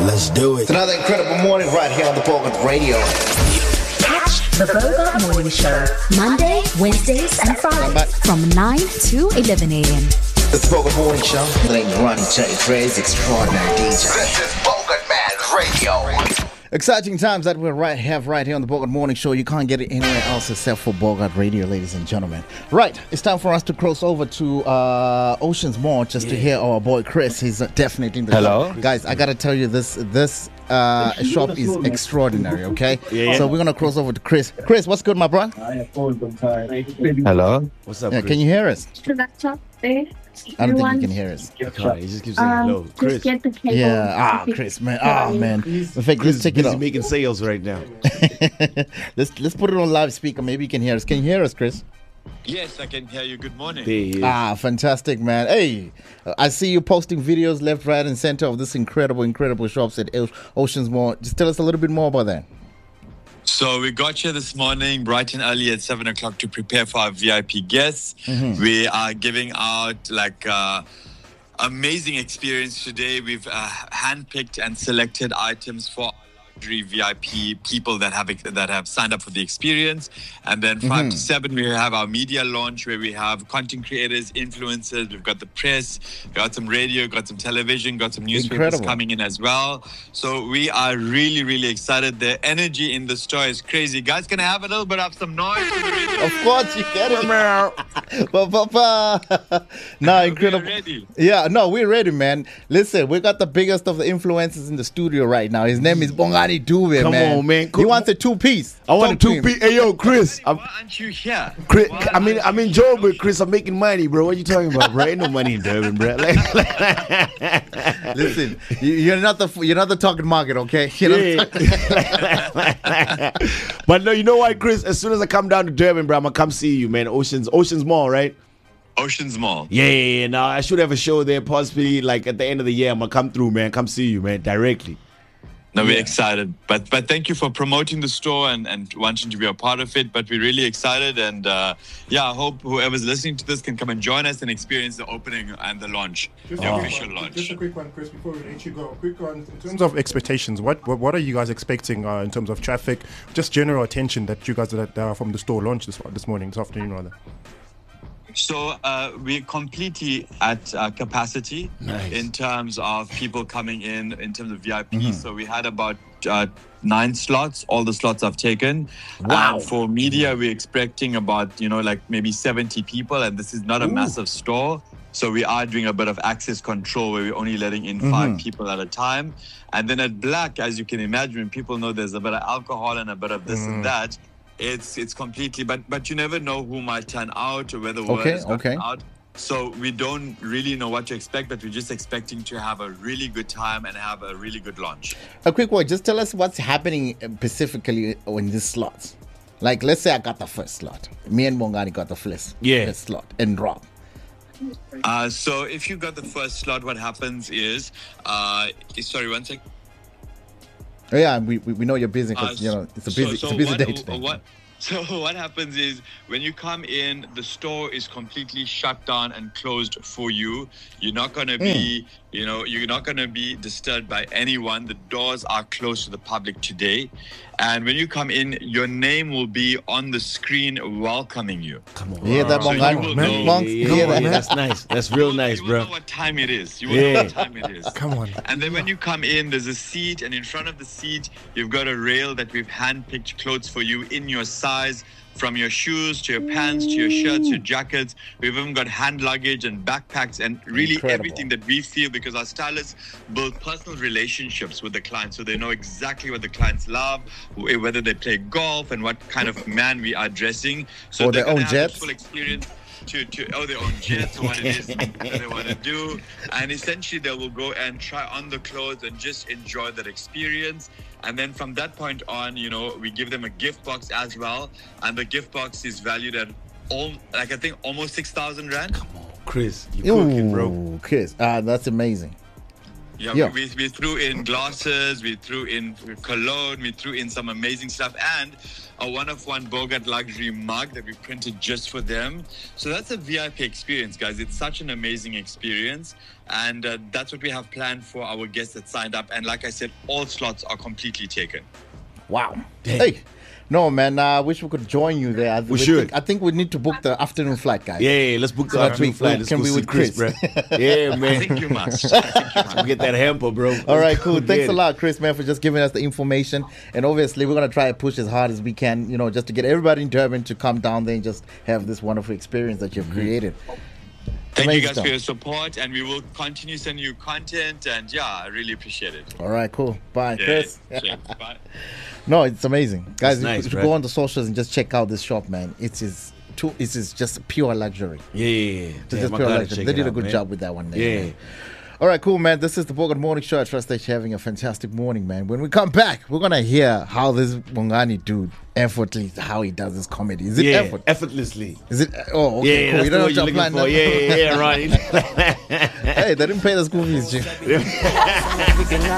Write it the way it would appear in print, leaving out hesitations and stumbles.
Let's do it. It's another incredible morning right here on the Bogart Radio. Catch the Bogart Morning Show Monday, Wednesdays, and Fridays from 9 to 11 a.m. It's the Bogart Morning Show. Playing Ronnie J. Dre's extraordinary DJ. This is Bogart Man Radio. Exciting times that we have right here on the Bogart Morning Show. You can't get it anywhere else except for Bogart Radio, ladies and gentlemen. Right, it's time for us to cross over to Oceans Mall just to hear our boy Chris. He's definitely in the shop. Guys, I gotta tell you, this shop is extraordinary. Okay, so we're gonna cross over to Chris. Chris, what's good, my bro? Hello. What's up, Yeah, Chris? can you hear us? I don't think you can hear us. He just keeps saying hello. Chris, Yeah, Chris, man, man. In fact, let's take it busy off. making sales right now. Let's put it on live speaker. Maybe you can hear us. Can you hear us, Chris? Yes, I can hear you. Good morning. There he is. Fantastic, man. Hey, I see you posting videos left, right, and center of this incredible shops at Oceans Mall. Just tell us a little bit more about that. So we got here this morning, bright and early at 7 o'clock to prepare for our VIP guests. We are giving out amazing experience today. We've handpicked and selected items for luxury VIP people that have signed up for the experience. And then 5 to 7, we have our media launch where we have content creators, influencers. We've got the press, got some radio, got some television, got some newspapers coming in as well. So we are really, really excited. The energy in the store is crazy. Guys, can I have a little bit of some noise? Of course you get it. No, incredible. We're ready. Yeah, no, we're ready, man. Listen, we got the biggest of the influencers in the studio right now. His name is Bongani Dube, Come man. on, man. He wants a two-piece. I want a Talk to him. two-piece. Hey, yo, Chris. Why aren't you here? Chris, I'm in Joburg, Chris. I'm making money, bro. What you talking about, bro? Ain't no money in Durban, bro. Listen, you're not the target market, okay? You're not But no, you know what, Chris? As soon as I come down to Durban, bro, I'm gonna come see you, man. Oceans Mall, right? Oceans Mall. Yeah. Now I should have a show there, possibly like at the end of the year. I'm gonna come through, man. Come see you, man, directly. No, we're excited. But thank you for promoting the store and wanting to be a part of it. But we're really excited. And I hope whoever's listening to this can come and join us and experience the opening and the launch, the official launch. Just a quick one, Chris, before we let you go. A quick one. In terms of expectations, what are you guys expecting in terms of traffic, just general attention that you guys that are from the store launched this afternoon, rather? So we're completely at capacity in terms of people coming in terms of VIP. So we had about 9 slots. All the slots I've taken. Wow. For media, we're expecting about, maybe 70 people. And this is not a massive store. So we are doing a bit of access control where we're only letting in 5 people at a time. And then at Black, as you can imagine, when people know there's a bit of alcohol and a bit of this and that, it's completely, but you never know who might turn out or whether word is going out. So we don't really know what to expect, but we're just expecting to have a really good time and have a really good launch. A quick word, just tell us what's happening specifically in these slots. Like, let's say I got the first slot. Me and Bongani got the first slot, and Rob. So if you got the first slot, what happens is, sorry, one sec. Oh, yeah, we know you're busy because it's a busy day today. So what happens is when you come in, the store is completely shut down and closed for you. You're not going to be, you're not going to be disturbed by anyone. The doors are closed to the public today. And when you come in, your name will be on the screen welcoming you. Come on. Yeah, that That's nice. That's real nice, bro. You will know what time it is. You will know what time it is. Come on. And then when you come in, there's a seat, and in front of the seat, you've got a rail that we've handpicked clothes for you in your size, from your shoes to your pants to your shirts, your jackets. We've even got hand luggage and backpacks and really everything that we feel, because our stylists build personal relationships with the clients, so they know exactly what the clients love, whether they play golf and what kind of man we are dressing. So their own jets. Full experience. To their own jets, what it is they want to do, and essentially they will go and try on the clothes and just enjoy that experience. And then from that point on, we give them a gift box as well, and the gift box is valued at almost 6,000 rand. Come on, Chris, you cooking, bro. Chris, that's amazing. Yeah, Yeah. we threw in glasses, we threw in cologne, we threw in some amazing stuff, and a one-of-one Bogart luxury mug that we printed just for them. So that's a VIP experience, guys. It's such an amazing experience, and that's what we have planned for our guests that signed up. And like I said, all slots are completely taken. Wow. Hey. No, man, I wish we could join you there. We should. I think we need to book the afternoon flight, guys. Yeah, let's book the afternoon flight. Let's can go be see with Chris. bro. Yeah, I man. think you must. I think you must. We'll get that hamper, bro. All right, cool. We'll Thanks get a it. lot, Chris, man, for just giving us the information. And obviously, we're going to try to push as hard as we can, you know, just to get everybody in Durban to come down there and just have this wonderful experience that you've created. Thank you Amazing guys stuff. for your support, and we will continue sending you content. And yeah, I really appreciate it. All right, cool. Bye, Yeah, Chris. sure. Bye. No, it's amazing. Guys, nice, if you right? go on the socials and just check out this shop, man, it is just pure luxury. Yeah. It's Damn, just I pure gotta luxury. check They it did a out, good man. job with that one. There, Yeah. man. All right, cool, man. This is the Bogart Morning Show. I trust that you're having a fantastic morning, man. When we come back, we're going to hear how this Bongani dude effortlessly, how he does his comedy. Is it Yeah, effort? effortlessly. Is it? Oh, okay, Yeah, cool. that's You the don't word have you're to apply looking for. nothing. Yeah, right. Hey, they didn't pay the school fees, Jim.